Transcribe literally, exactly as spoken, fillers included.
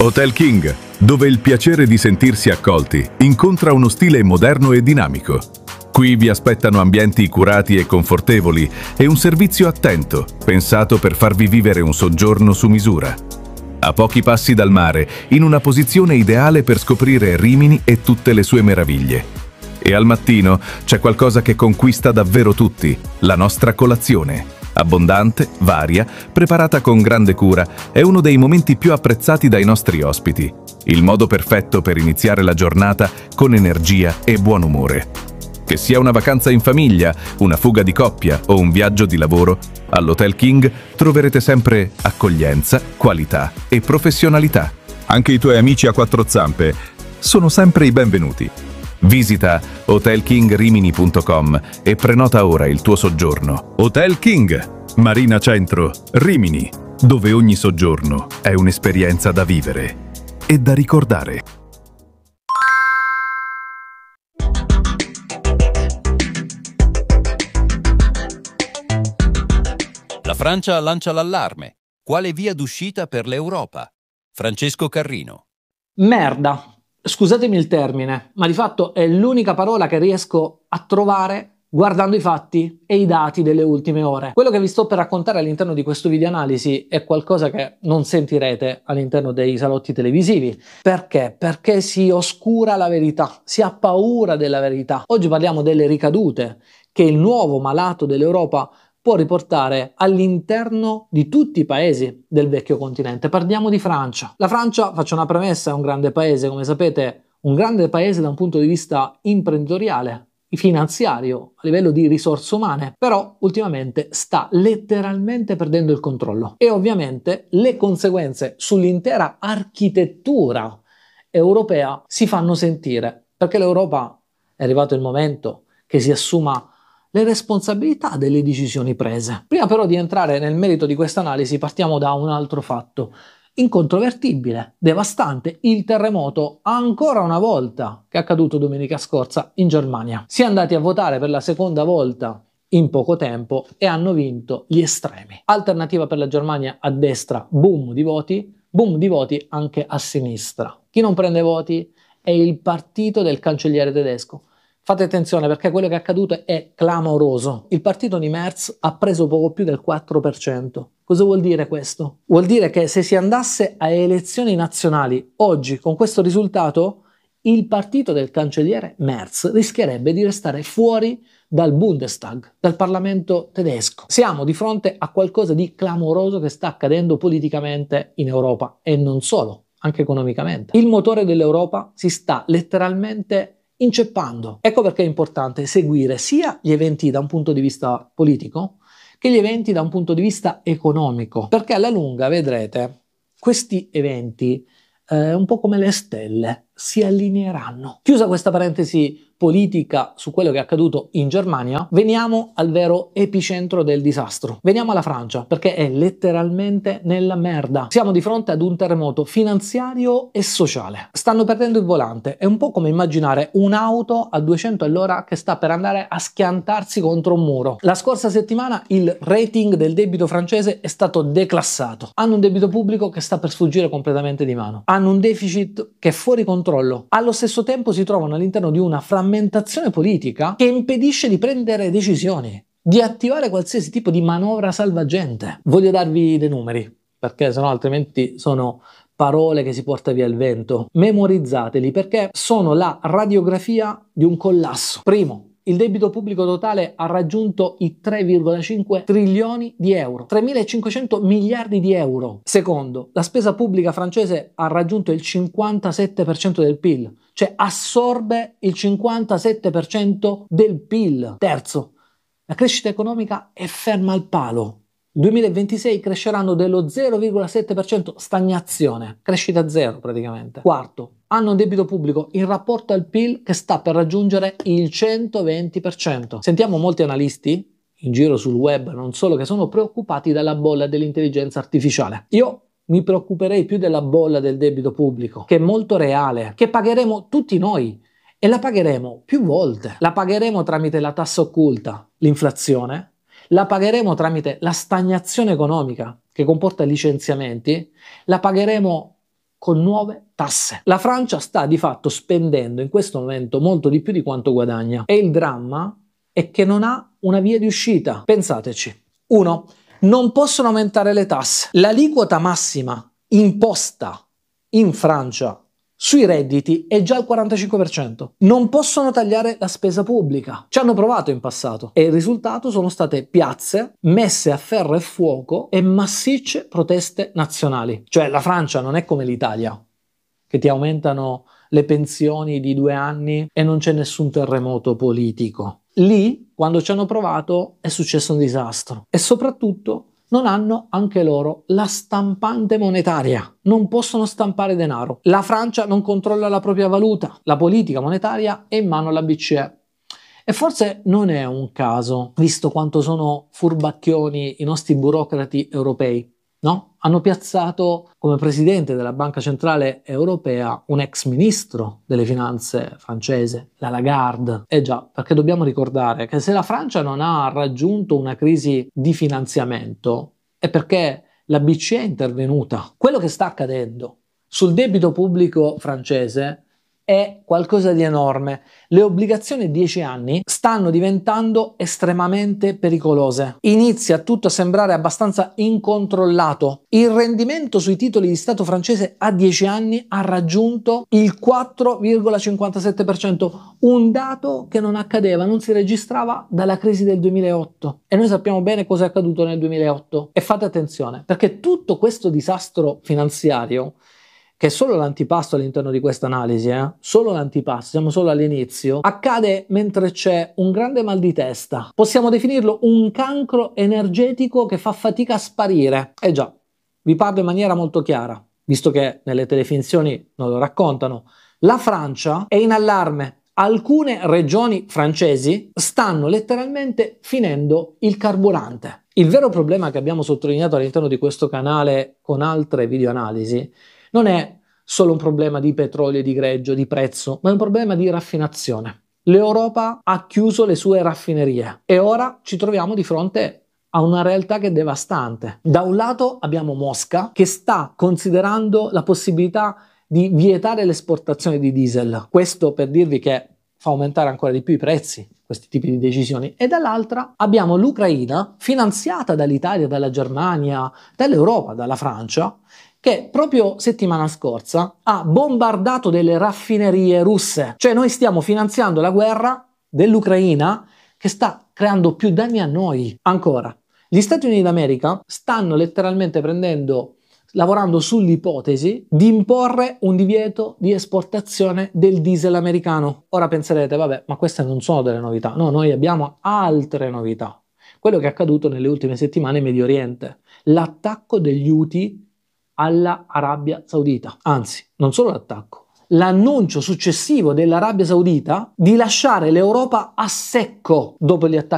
Hotel King, dove il piacere di sentirsi accolti incontra uno stile moderno e dinamico. Qui vi aspettano ambienti curati e confortevoli e un servizio attento, pensato per farvi vivere un soggiorno su misura. A pochi passi dal mare, in una posizione ideale per scoprire Rimini e tutte le sue meraviglie. E al mattino c'è qualcosa che conquista davvero tutti, la nostra colazione. Abbondante, varia, preparata con grande cura, è uno dei momenti più apprezzati dai nostri ospiti. Il modo perfetto per iniziare la giornata con energia e buon umore. Che sia una vacanza in famiglia, una fuga di coppia o un viaggio di lavoro, all'Hotel King troverete sempre accoglienza, qualità e professionalità. Anche i tuoi amici a quattro zampe sono sempre i benvenuti. Visita hotel king rimini punto com e prenota ora il tuo soggiorno. Hotel King, Marina Centro, Rimini, dove ogni soggiorno è un'esperienza da vivere e da ricordare. La Francia lancia l'allarme. Quale via d'uscita per l'Europa? Francesco Carrino. Merda. Scusatemi il termine, ma di fatto è l'unica parola che riesco a trovare guardando i fatti e i dati delle ultime ore. Quello che vi sto per raccontare all'interno di questo video analisi è qualcosa che non sentirete all'interno dei salotti televisivi. Perché? Perché si oscura la verità, si ha paura della verità. Oggi parliamo delle ricadute che il nuovo malato dell'Europa può riportare all'interno di tutti i paesi del vecchio continente. Parliamo di Francia. La Francia, faccio una premessa, è un grande paese, come sapete, un grande paese da un punto di vista imprenditoriale, finanziario, a livello di risorse umane, però ultimamente sta letteralmente perdendo il controllo. E ovviamente le conseguenze sull'intera architettura europea si fanno sentire, perché l'Europa è arrivato il momento che si assuma le responsabilità delle decisioni prese. Prima però di entrare nel merito di questa analisi partiamo da un altro fatto incontrovertibile, devastante, il terremoto ancora una volta che è accaduto domenica scorsa in Germania. Si è andati a votare per la seconda volta in poco tempo e hanno vinto gli estremi. Alternativa per la Germania a destra, boom di voti, boom di voti anche a sinistra. Chi non prende voti è il partito del cancelliere tedesco. Fate attenzione perché quello che è accaduto è clamoroso. Il partito di Merz ha preso poco più del quattro per cento. Cosa vuol dire questo? Vuol dire che se si andasse a elezioni nazionali oggi con questo risultato, il partito del cancelliere Merz rischierebbe di restare fuori dal Bundestag, dal Parlamento tedesco. Siamo di fronte a qualcosa di clamoroso che sta accadendo politicamente in Europa e non solo, anche economicamente. Il motore dell'Europa si sta letteralmente inceppando. Ecco perché è importante seguire sia gli eventi da un punto di vista politico che gli eventi da un punto di vista economico, perché alla lunga vedrete questi eventi eh, un po' come le stelle si allineeranno. Chiusa questa parentesi politica su quello che è accaduto in Germania, veniamo al vero epicentro del disastro. Veniamo alla Francia, perché è letteralmente nella merda. Siamo di fronte ad un terremoto finanziario e sociale. Stanno perdendo il volante. È un po' come immaginare un'auto a duecento all'ora che sta per andare a schiantarsi contro un muro. La scorsa settimana il rating del debito francese è stato declassato. Hanno un debito pubblico che sta per sfuggire completamente di mano. Hanno un deficit che è fuori controllo. Allo stesso tempo si trovano all'interno di una frammentazione politica che impedisce di prendere decisioni, di attivare qualsiasi tipo di manovra salvagente. Voglio darvi dei numeri, perché sennò altrimenti sono parole che si porta via il vento. Memorizzateli, perché sono la radiografia di un collasso. Primo, il debito pubblico totale ha raggiunto i tre virgola cinque trilioni di euro, tremilacinquecento miliardi di euro. Secondo, la spesa pubblica francese ha raggiunto il cinquantasette per cento del P I L, cioè assorbe il cinquantasette per cento del P I L. Terzo, la crescita economica è ferma al palo. duemilaventisei cresceranno dello zero virgola sette per cento, stagnazione, crescita zero praticamente. Quarto, hanno un debito pubblico in rapporto al P I L che sta per raggiungere il centoventi per cento. Sentiamo molti analisti in giro sul web, non solo, che sono preoccupati dalla bolla dell'intelligenza artificiale. Io mi preoccuperei più della bolla del debito pubblico, che è molto reale, che pagheremo tutti noi e la pagheremo più volte. La pagheremo tramite la tassa occulta, l'inflazione, la pagheremo tramite la stagnazione economica che comporta licenziamenti, la pagheremo con nuove tasse. La Francia sta di fatto spendendo in questo momento molto di più di quanto guadagna e il dramma è che non ha una via di uscita. Pensateci. Uno, non possono aumentare le tasse. L'aliquota massima imposta in Francia sui redditi è già al quarantacinque per cento. Non possono tagliare la spesa pubblica. Ci hanno provato in passato e il risultato sono state piazze messe a ferro e fuoco e massicce proteste nazionali. Cioè la Francia non è come l'Italia, che ti aumentano le pensioni di due anni e non c'è nessun terremoto politico. Lì, quando ci hanno provato, è successo un disastro e soprattutto non hanno anche loro la stampante monetaria, non possono stampare denaro. La Francia non controlla la propria valuta, la politica monetaria è in mano alla B C E. E forse non è un caso, visto quanto sono furbacchioni i nostri burocrati europei, no? Hanno piazzato come presidente della Banca Centrale Europea un ex ministro delle finanze francese, la Lagarde. Eh già, perché dobbiamo ricordare che se la Francia non ha raggiunto una crisi di finanziamento è perché la B C E è intervenuta. Quello che sta accadendo sul debito pubblico francese è qualcosa di enorme. Le obbligazioni a dieci anni stanno diventando estremamente pericolose. Inizia tutto a sembrare abbastanza incontrollato. Il rendimento sui titoli di Stato francese a dieci anni ha raggiunto il quattro virgola cinquantasette per cento, un dato che non accadeva, non si registrava dalla crisi del duemilaotto. E noi sappiamo bene cosa è accaduto nel duemilaotto. E fate attenzione, perché tutto questo disastro finanziario, che è solo l'antipasto all'interno di questa analisi, eh? solo l'antipasto, siamo solo all'inizio, accade mentre c'è un grande mal di testa. Possiamo definirlo un cancro energetico che fa fatica a sparire. Eh già, vi parlo in maniera molto chiara, visto che nelle telefinzioni non lo raccontano. La Francia è in allarme. Alcune regioni francesi stanno letteralmente finendo il carburante. Il vero problema che abbiamo sottolineato all'interno di questo canale con altre videoanalisi non è solo un problema di petrolio e di greggio, di prezzo, ma è un problema di raffinazione. L'Europa ha chiuso le sue raffinerie e ora ci troviamo di fronte a una realtà che è devastante. Da un lato abbiamo Mosca che sta considerando la possibilità di vietare l'esportazione di diesel. Questo per dirvi che fa aumentare ancora di più i prezzi, questi tipi di decisioni. E dall'altra abbiamo l'Ucraina, finanziata dall'Italia, dalla Germania, dall'Europa, dalla Francia, che proprio settimana scorsa ha bombardato delle raffinerie russe. Cioè noi stiamo finanziando la guerra dell'Ucraina che sta creando più danni a noi. Ancora, gli Stati Uniti d'America stanno letteralmente prendendo, lavorando sull'ipotesi di imporre un divieto di esportazione del diesel americano. Ora penserete, vabbè, ma queste non sono delle novità. No, noi abbiamo altre novità. Quello che è accaduto nelle ultime settimane in Medio Oriente. L'attacco degli Houthi alla Arabia Saudita. Anzi, non solo l'attacco, l'annuncio successivo dell'Arabia Saudita di lasciare l'Europa a secco dopo gli attacchi